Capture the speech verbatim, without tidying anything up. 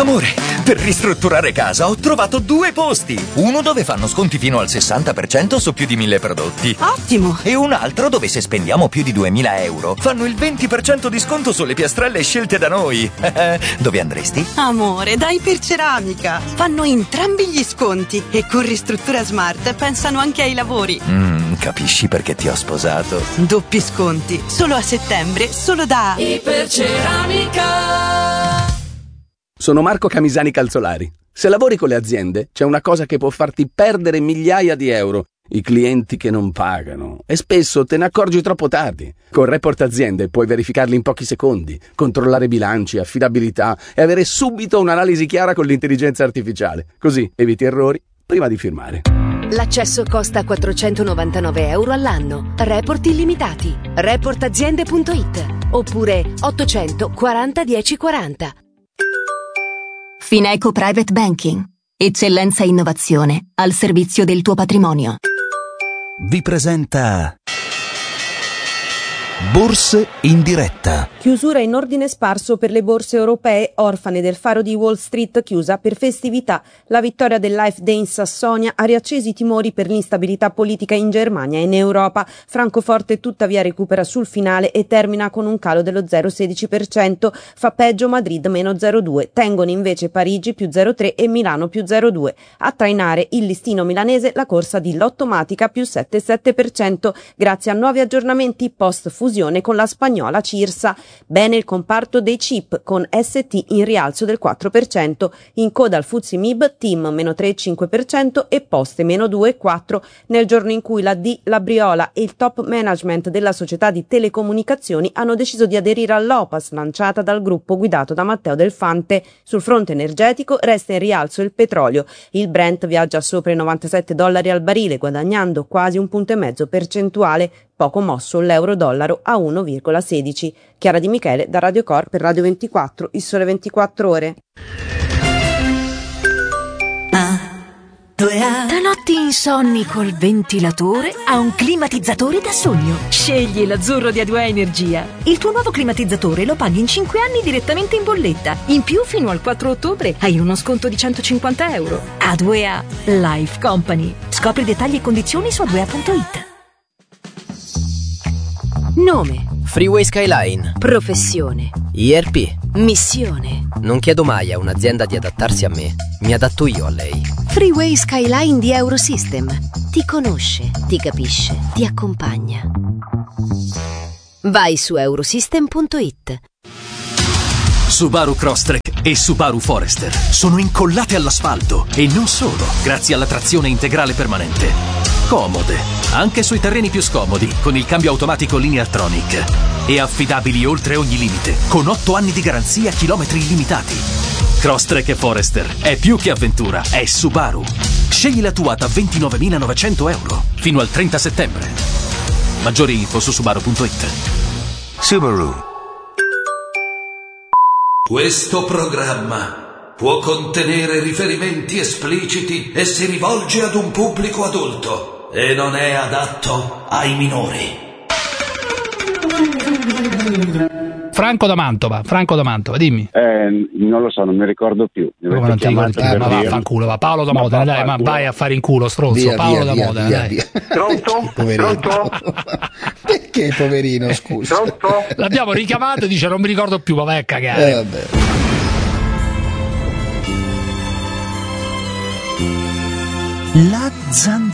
Amore, per ristrutturare casa ho trovato due posti. Uno dove fanno sconti fino al sessanta per cento su più di mille prodotti. Ottimo! E un altro dove se spendiamo più di duemila euro fanno il venti per cento di sconto sulle piastrelle scelte da noi. Dove andresti? Amore, dai per Ceramica. Fanno entrambi gli sconti e con Ristruttura Smart pensano anche ai lavori. Mm, capisci perché ti ho sposato? Doppi sconti, solo a settembre, solo da Iperceramica. Sono Marco Camisani Calzolari. Se lavori con le aziende, c'è una cosa che può farti perdere migliaia di euro: i clienti che non pagano. E spesso te ne accorgi troppo tardi. Con Report Aziende puoi verificarli in pochi secondi, controllare bilanci, affidabilità e avere subito un'analisi chiara con l'intelligenza artificiale. Così eviti errori prima di firmare. L'accesso costa quattrocentonovantanove euro all'anno. Report illimitati. report aziende punto it oppure ottocento quaranta dieci quaranta. Fineco Private Banking. Eccellenza e innovazione al servizio del tuo patrimonio. Vi presenta Borse in diretta. Chiusura in ordine sparso per le borse europee, orfane del faro di Wall Street chiusa per festività. La vittoria del Life Day in Sassonia ha riacceso i timori per l'instabilità politica in Germania e in Europa. Francoforte tuttavia recupera sul finale e termina con un calo dello zero virgola sedici per cento. Fa peggio Madrid meno zero virgola due. Tengono invece Parigi più zero virgola tre e Milano più zero virgola due. A trainare il listino milanese la corsa di Lottomatica più sette virgola sette per cento grazie a nuovi aggiornamenti post fusione con la spagnola Cirsa. Bene il comparto dei chip con S T in rialzo del quattro per cento. In coda al F T S E M I B, Team meno tre virgola cinque per cento e Poste meno due virgola quattro per cento. Nel giorno in cui la D, la Briola e il top management della società di telecomunicazioni hanno deciso di aderire all'O P A S lanciata dal gruppo guidato da Matteo Del Fante. Sul fronte energetico resta in rialzo il petrolio. Il Brent viaggia sopra i novantasette dollari al barile, guadagnando quasi un punto e mezzo percentuale. Poco mosso l'euro dollaro a uno virgola sedici. Chiara Di Michele da Radio Cor per Radio ventiquattro, il sole ventiquattro ore. Ah, due A. Da notti insonni col ventilatore a un climatizzatore da sogno. Scegli l'azzurro di A due A Energia. Il tuo nuovo climatizzatore lo paghi in cinque anni direttamente in bolletta. In più, fino al quattro ottobre hai uno sconto di centocinquanta euro. A due A Life Company. Scopri dettagli e condizioni su a due a punto it. Nome. Freeway Skyline. Professione. I R P. Missione. Non chiedo mai a un'azienda di adattarsi a me, mi adatto io a lei. Freeway Skyline di Eurosystem. Ti conosce, ti capisce, ti accompagna. Vai su eurosystem punto it. Subaru Crosstrek e Subaru Forester sono incollate all'asfalto e non solo, grazie alla trazione integrale permanente. Comode, anche sui terreni più scomodi, con il cambio automatico Lineartronic. E affidabili oltre ogni limite, con otto anni di garanzia, chilometri illimitati. Crosstrek e Forester è più che avventura, è Subaru. Scegli la tua da ventinovemilanovecento euro fino al trenta settembre. Maggiori info su subaru punto it. Subaru. Questo programma può contenere riferimenti espliciti e si rivolge ad un pubblico adulto e non è adatto ai minori. Franco da Mantova, Franco da Mantova, dimmi. Eh, non lo so, non mi ricordo più. Mi Come non ti ricordi? Eh, ma vaffanculo, va. Paolo da Modena, dai, ma vai a fare in culo, stronzo. Via, Paolo via, da via, Modena, via, dai. Via. Pronto? Pronto? Perché, poverino, scusa? Pronto? L'abbiamo richiamato e dice non mi ricordo più, ma vai a cagare. Eh, vabbè. La zanzara.